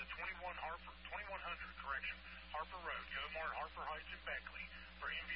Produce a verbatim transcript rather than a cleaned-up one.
to twenty-one Harper, twenty-one hundred, correction, Harper Road, Yomar, Harper Heights, and Beckley for M V